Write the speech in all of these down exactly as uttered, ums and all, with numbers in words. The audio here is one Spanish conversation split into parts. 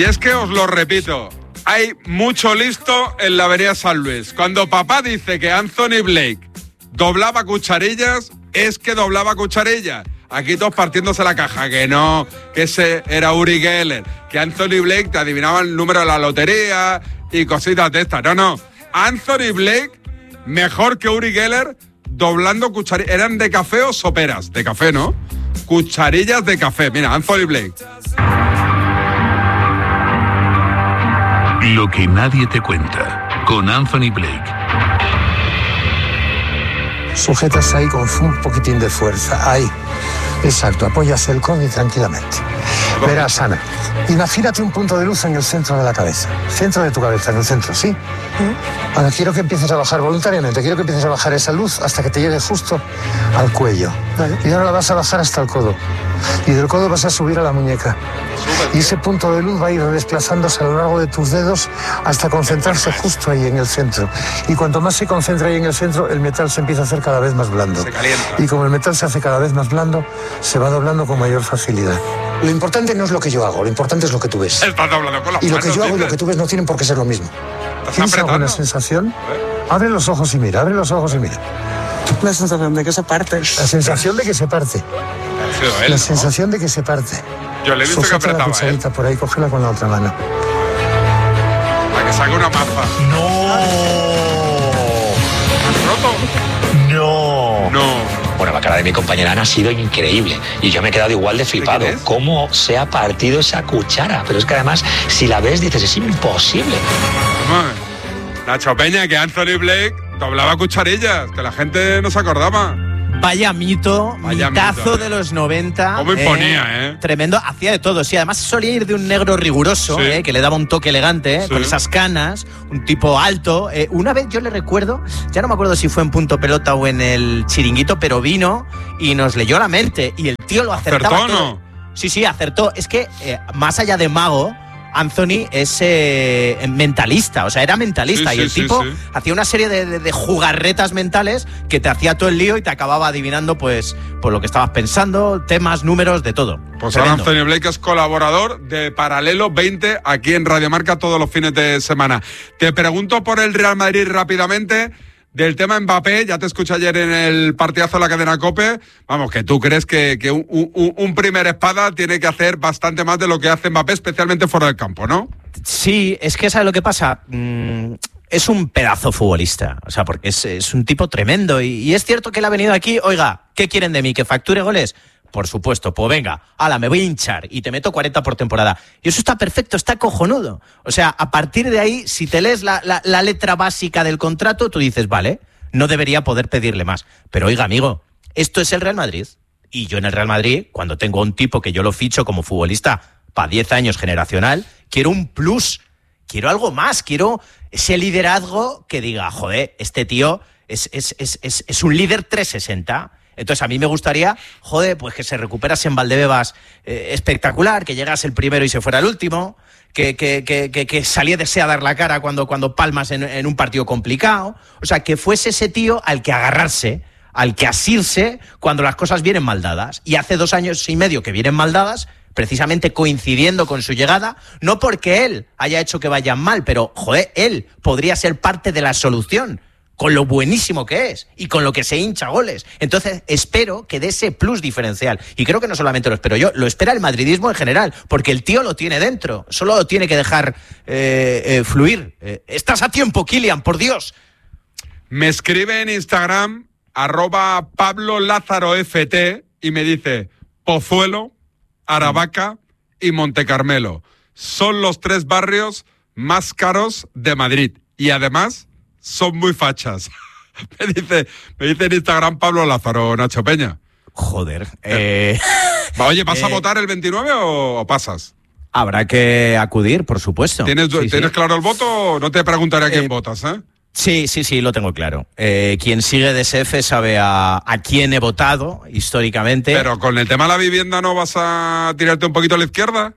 Y es que os lo repito, hay mucho listo en la avenida San Luis. Cuando papá dice que Anthony Blake doblaba cucharillas, es que doblaba cucharillas. Aquí todos partiéndose la caja, que no, que ese era Uri Geller, que Anthony Blake te adivinaba el número de la lotería y cositas de estas. No, no, Anthony Blake mejor que Uri Geller doblando cucharillas. ¿Eran de café o soperas? De café, ¿no? Cucharillas de café. Mira, Anthony Blake. Lo que nadie te cuenta, con Anthony Blake. Sujetas ahí con un poquitín de fuerza, ahí. Exacto, apoyas el codo y tranquilamente. Verás, Ana, imagínate un punto de luz en el centro de la cabeza. Centro de tu cabeza, en el centro, ¿sí? Ahora quiero que empieces a bajar voluntariamente, quiero que empieces a bajar esa luz hasta que te llegue justo al cuello. Vale. Y ahora la vas a bajar hasta el codo. Y del codo vas a subir a la muñeca. Y ese punto de luz va a ir desplazándose a lo largo de tus dedos hasta concentrarse justo ahí en el centro. Y cuanto más se concentra ahí en el centro, el metal se empieza a hacer cada vez más blando. Se calienta. Y como el metal se hace cada vez más blando, se va doblando con mayor facilidad. Lo importante no es lo que yo hago, lo importante es lo que tú ves. Estás doblando con las Y lo manos, que yo hago y dices. lo que tú ves no tienen por qué ser lo mismo. ¿Estás ¿Tienes apretando? alguna sensación? Abre los ojos y mira, abre los ojos y mira. La sensación de que se parte. La sensación de que se parte. Ha sido él, La ¿no? sensación de que se parte. Yo le he visto que Sujeta la apretaba, ¿eh? cucharita por ahí, cógela con la otra mano. Para que saque una maza. ¡No! ¿Has roto? ¡No! No. Bueno, la cara de mi compañera Ana ha sido increíble y yo me he quedado igual de flipado. ¿Qué es? ¿Cómo se ha partido esa cuchara? Pero es que además, si la ves, dices, es imposible. Vamos. Nacho Peña, que Anthony Blake doblaba cucharillas, que la gente no se acordaba. Vaya mito, Vaya mitazo mito, eh. de los noventa. Cómo imponía, ¿eh? Tremendo, hacía de todo, sí. Además solía ir de un negro riguroso, Sí. eh, que le daba un toque elegante, eh, Sí. con esas canas, un tipo alto. Eh, una vez yo le recuerdo, ya no me acuerdo si fue en Punto Pelota o en el Chiringuito, pero vino y nos leyó la mente y el tío lo acertaba ¿Acertó o todo. no? Sí, sí, acertó. Es que, eh, más allá de mago, Anthony es eh, mentalista, o sea, era mentalista Sí, y sí, el sí, tipo sí. hacía una serie de, de, de jugarretas mentales que te hacía todo el lío y te acababa adivinando pues por lo que estabas pensando, temas, números, de todo. Pues ahora Tremendo. Anthony Blake es colaborador de Paralelo veinte aquí en Radio Marca todos los fines de semana. Te pregunto por el Real Madrid rápidamente. Del tema Mbappé, ya te escuché ayer en el partidazo de la cadena COPE, vamos, que tú crees que, que un, un, un primer espada tiene que hacer bastante más de lo que hace Mbappé, especialmente fuera del campo, ¿no? Sí, es que ¿sabes lo que pasa? Mm, es un pedazo futbolista, o sea, porque es, es un tipo tremendo y, y es cierto que él ha venido aquí, oiga, ¿qué quieren de mí? ¿Que facture goles? Por supuesto, pues venga, ala, me voy a hinchar y te meto cuarenta por temporada. Y eso está perfecto, está cojonudo. O sea, a partir de ahí, si te lees la, la, la letra básica del contrato, tú dices, vale, no debería poder pedirle más. Pero oiga, amigo, esto es el Real Madrid. Y yo en el Real Madrid, cuando tengo un tipo que yo lo ficho como futbolista para diez años generacional, quiero un plus, quiero algo más, quiero ese liderazgo que diga, joder, este tío es, es, es, es, es un líder trescientos sesenta. Entonces a mí me gustaría, joder, pues que se recuperase en Valdebebas eh, espectacular, que llegase el primero y se fuera el último, que, que, que, que, que saliese a dar la cara cuando, cuando palmas en, en un partido complicado. O sea, que fuese ese tío al que agarrarse, al que asirse cuando las cosas vienen mal dadas. Y hace dos años y medio que vienen mal dadas, precisamente coincidiendo con su llegada, no porque él haya hecho que vayan mal, pero, joder, él podría ser parte de la solución, con lo buenísimo que es y con lo que se hincha goles. Entonces espero que dé ese plus diferencial. Y creo que no solamente lo espero yo, lo espera el madridismo en general, porque el tío lo tiene dentro, solo lo tiene que dejar eh, eh, fluir. Eh, estás a tiempo, Kylian, por Dios. Me escribe en Instagram, arroba Pablo Lázaro F T, y me dice, Pozuelo, Aravaca y Montecarmelo son los tres barrios más caros de Madrid. Y además son muy fachas. me dice me dice en Instagram Pablo Lázaro, Nacho Peña. Joder. Eh, Oye, ¿vas a eh, votar el veintinueve o, o pasas? Habrá que acudir, por supuesto. ¿Tienes, Sí, ¿tienes sí. claro el voto? No te preguntaré a quién Eh, votas, ¿eh? Sí, sí, sí, lo tengo claro. Eh, quien sigue D S F sabe a, a quién he votado históricamente. Pero con el tema de la vivienda, ¿no vas a tirarte un poquito a la izquierda?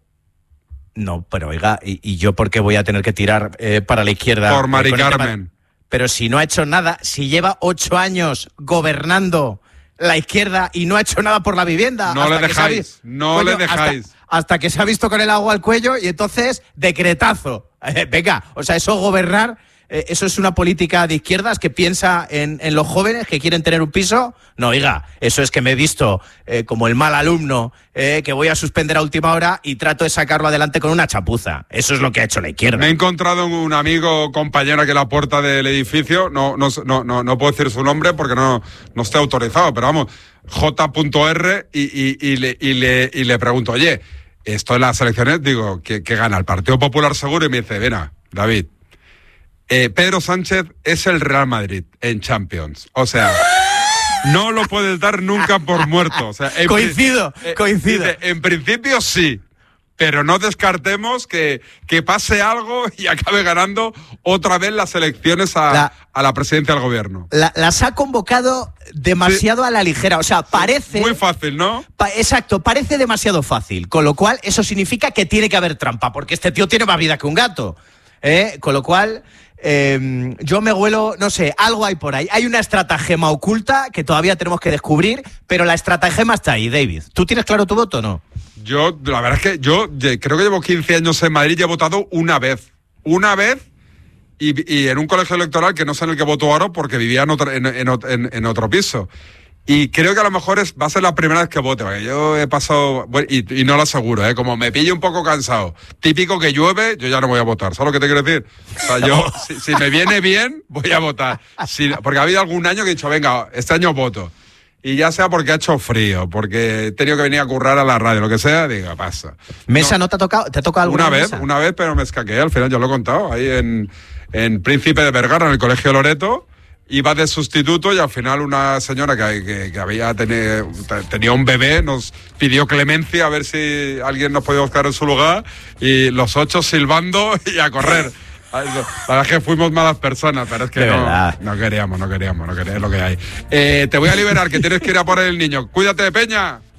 No, pero oiga, ¿y, y yo por qué voy a tener que tirar eh, para la izquierda? Por Mari Eh, con el tema- Carmen. Pero si no ha hecho nada, si lleva ocho años gobernando la izquierda y no ha hecho nada por la vivienda. No hasta le que dejáis, sabéis- no Coño, le dejáis. Hasta, hasta que se ha visto con el agua al cuello y entonces decretazo. Eh, venga, o sea, eso gobernar, eh, eso es una política de izquierdas que piensa en, en los jóvenes que quieren tener un piso. No, oiga, eso es que me he visto eh, como el mal alumno eh, que voy a suspender a última hora y trato de sacarlo adelante con una chapuza. Eso es lo que ha hecho la izquierda. Me he encontrado un amigo, compañero aquí en la puerta del edificio, no, no, no, no, no puedo decir su nombre porque no, no está autorizado, pero vamos, J R y, y, y, le, y, le, y le pregunto, oye, esto en las elecciones, digo, que, que gana el Partido Popular seguro, y me dice, ven, David, eh, Pedro Sánchez es el Real Madrid en Champions. O sea, no lo puedes dar nunca por muerto. O sea, en coincido, eh, coincido. Dice, en principio sí, pero no descartemos que, que pase algo y acabe ganando otra vez las elecciones a la, a la presidencia del gobierno. La, las ha convocado demasiado sí. a la ligera. O sea, parece... Muy fácil, ¿no? Pa, exacto, parece demasiado fácil. Con lo cual, eso significa que tiene que haber trampa, porque este tío tiene más vida que un gato. ¿eh? Con lo cual... Eh, yo me huelo, no sé, algo hay por ahí. Hay una estratagema oculta que todavía tenemos que descubrir, pero la estratagema está ahí, David. ¿Tú tienes claro tu voto o no? Yo, la verdad es que yo creo que llevo quince años en Madrid y he votado una vez. Una vez y, y en un colegio electoral que no sé en el que voto ahora porque vivía en otro, en, en, en, en otro piso. Y creo que a lo mejor es, va a ser la primera vez que vote, porque yo he pasado, bueno, y, y no lo aseguro, ¿eh? Como me pillo un poco cansado, típico que llueve, yo ya no voy a votar, ¿sabes lo que te quiero decir? O sea, yo, si, si me viene bien, voy a votar. Si, porque ha habido algún año que he dicho, venga, este año voto. Y ya sea porque ha hecho frío, porque he tenido que venir a currar a la radio, lo que sea, diga, pasa. ¿Mesa no, no te ha tocado? ¿Te ha tocado alguna Una vez, mesa? una vez, pero me escaqué, al final yo lo he contado, ahí en, en Príncipe de Vergara, en el Colegio Loreto. Iba de sustituto y al final una señora que, que, que había tenido, tenía un bebé nos pidió clemencia a ver si alguien nos podía buscar en su lugar y los ocho silbando y a correr. La verdad es que fuimos malas personas, pero es que no, no queríamos, no queríamos, no queríamos, es lo que hay. Eh, te voy a liberar, que tienes que ir a por el niño. Cuídate, Peña.